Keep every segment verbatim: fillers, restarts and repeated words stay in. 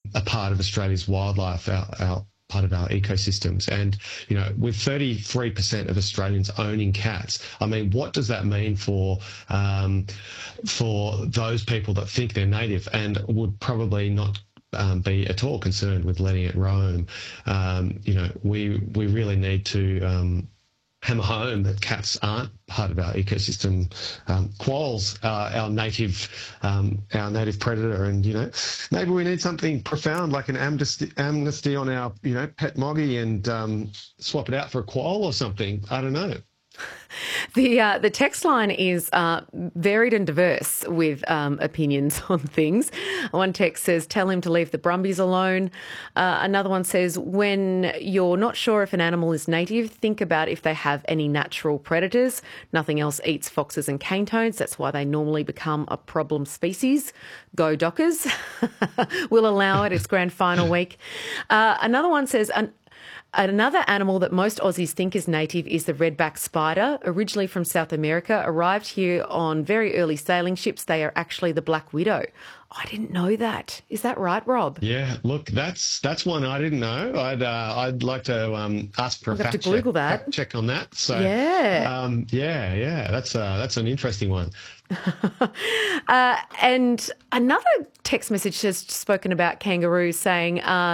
a part of Australia's wildlife, our, our part of our ecosystems. And, you know, with thirty-three percent of Australians owning cats, I mean, what does that mean for um, for those people that think they're native and would probably not um, be at all concerned with letting it roam? Um, you know, we we really need to um, hammer home that cats aren't part of our ecosystem. Um, quolls are our native, um, our native predator, and you know, maybe we need something profound like an amnesty, amnesty on our, you know, pet moggy, and um, swap it out for a quoll or something. I don't know. The uh, the text line is uh, varied and diverse with um, opinions on things. One text says, tell him to leave the Brumbies alone. Uh, another one says, when you're not sure if an animal is native, think about if they have any natural predators. Nothing else eats foxes and cane toads. That's why they normally become a problem species. Go Dockers. We'll allow it. It's grand final week. Uh, another one says, an Another animal that most Aussies think is native is the redback spider. Originally from South America, arrived here on very early sailing ships. They are actually the black widow. I didn't know that. Is that right, Rob? Yeah, look, that's that's one I didn't know. I'd uh, I'd like to um, ask for a fact, have to Google check, that. fact check on that. So yeah, um, yeah, yeah, that's uh, that's an interesting one. uh, and another text message has spoken about kangaroos, saying uh,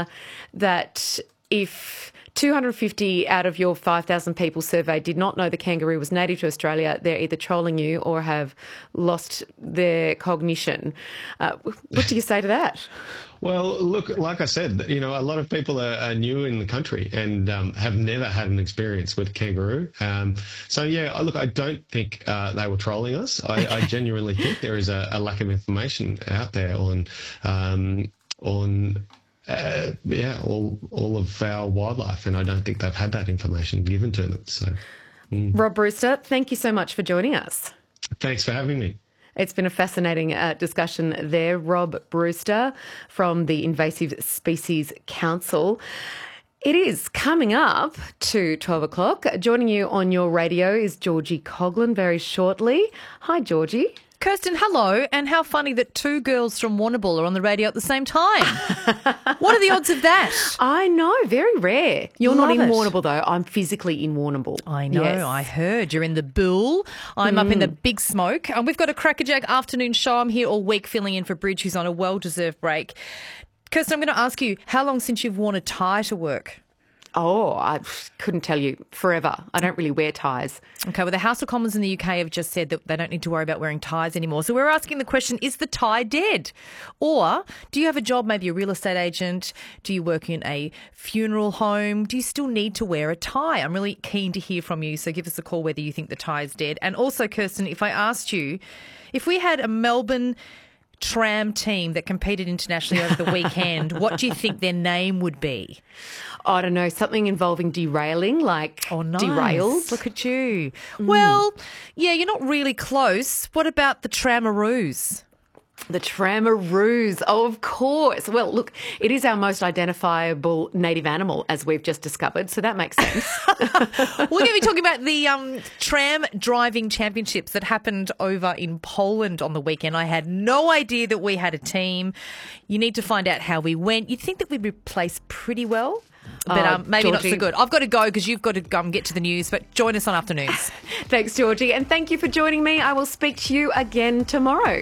that if two hundred fifty out of your five thousand people surveyed did not know the kangaroo was native to Australia, they're either trolling you or have lost their cognition. Uh, what do you say to that? Well, look, like I said, you know, a lot of people are, are new in the country and um, have never had an experience with kangaroo. Um, so, yeah, look, I don't think uh, they were trolling us. I, I genuinely think there is a, a lack of information out there on um, on. Uh, yeah, all all of our wildlife, and I don't think they've had that information given to them. So, mm. Rob Brewster, thank you so much for joining us. Thanks for having me. It's been a fascinating uh, discussion there. Rob Brewster from the Invasive Species Council. It is coming up to twelve o'clock. Joining you on your radio is Georgie Coughlin very shortly. Hi, Georgie. Kirsten, hello, and how funny that two girls from Warrnambool are on the radio at the same time. What are the odds of that? I know, very rare. You're Love not in it. Warrnambool, though. I'm physically in Warrnambool. I know, Yes. I heard. You're in the Bull. I'm mm. up in the Big Smoke. And we've got a crackerjack afternoon show. I'm here all week filling in for Bridge, who's on a well-deserved break. Kirsten, I'm going to ask you, how long since you've worn a tie to work? Oh, I couldn't tell you. Forever. I don't really wear ties. Okay, well, the House of Commons in the U K have just said that they don't need to worry about wearing ties anymore. So we're asking the question, is the tie dead? Or do you have a job, maybe a real estate agent? Do you work in a funeral home? Do you still need to wear a tie? I'm really keen to hear from you, so give us a call whether you think the tie is dead. And also, Kirsten, if I asked you, if we had a Melbourne tram team that competed internationally over the weekend, what do you think their name would be? I don't know, something involving derailing, like oh, nice. derailed. Look at you. Mm. Well, yeah, you're not really close. What about the Tramaroos? The Tramaroos, oh, of course. Well, look, it is our most identifiable native animal, as we've just discovered, so that makes sense. We're going to be talking about the um, tram driving championships that happened over in Poland on the weekend. I had no idea that we had a team. You need to find out how we went. You'd think that we'd be placed pretty well. But uh, um, maybe Georgie. not so good. I've got to go because you've got to go and get to the news, but join us on Afternoons. Thanks, Georgie, and thank you for joining me. I will speak to you again tomorrow.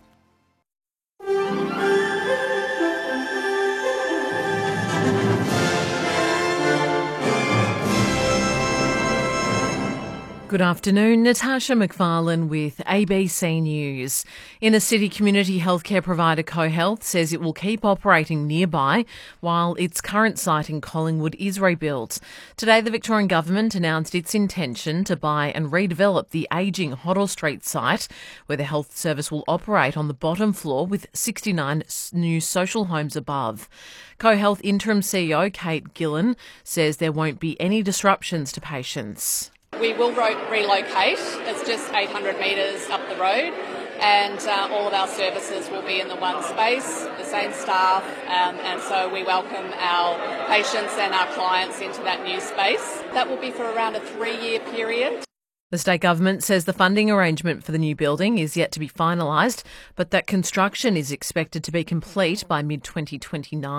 Good afternoon, Natasha McFarlane with A B C News. Inner city community healthcare provider CoHealth says it will keep operating nearby while its current site in Collingwood is rebuilt. Today, the Victorian Government announced its intention to buy and redevelop the ageing Hoddle Street site, where the health service will operate on the bottom floor with sixty-nine new social homes above. CoHealth interim C E O Kate Gillen says there won't be any disruptions to patients. We will ro- relocate. It's just eight hundred metres up the road, and uh, all of our services will be in the one space, the same staff, um, and so we welcome our patients and our clients into that new space. That will be for around a three-year period. The state government says the funding arrangement for the new building is yet to be finalised, but that construction is expected to be complete by mid twenty twenty-nine.